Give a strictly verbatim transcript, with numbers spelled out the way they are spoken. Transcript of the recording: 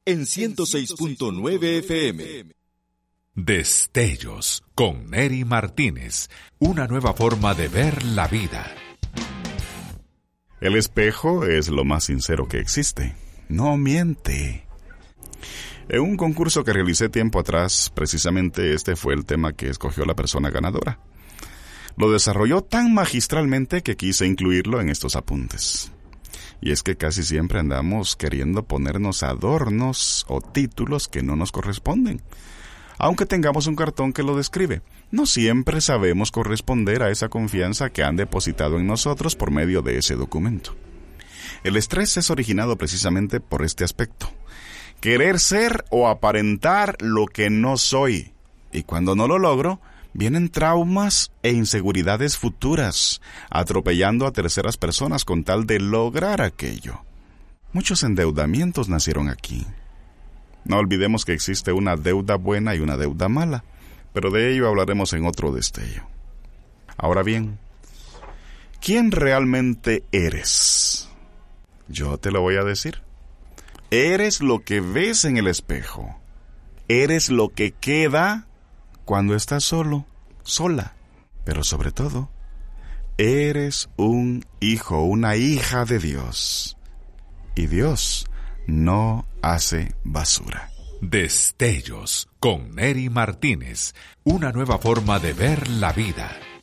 en ciento seis punto nueve F M. Destellos con Neri Martínez, una nueva forma de ver la vida. El espejo es lo más sincero que existe. No miente. En un concurso que realicé tiempo atrás, precisamente este fue el tema que escogió la persona ganadora. Lo desarrolló tan magistralmente que quise incluirlo en estos apuntes. Y es que casi siempre andamos queriendo ponernos adornos o títulos que no nos corresponden. Aunque tengamos un cartón que lo describe, no siempre sabemos corresponder a esa confianza que han depositado en nosotros por medio de ese documento. El estrés es originado precisamente por este aspecto. Querer ser o aparentar lo que no soy. Y cuando no lo logro, vienen traumas e inseguridades futuras, atropellando a terceras personas con tal de lograr aquello. Muchos endeudamientos nacieron aquí. No olvidemos que existe una deuda buena y una deuda mala, pero de ello hablaremos en otro destello. Ahora bien, ¿quién realmente eres? Yo te lo voy a decir. Eres lo que ves en el espejo. Eres lo que queda cuando estás solo, sola. Pero sobre todo, eres un hijo, una hija de Dios. Y Dios no hace basura. Destellos con Neri Martínez, una nueva forma de ver la vida.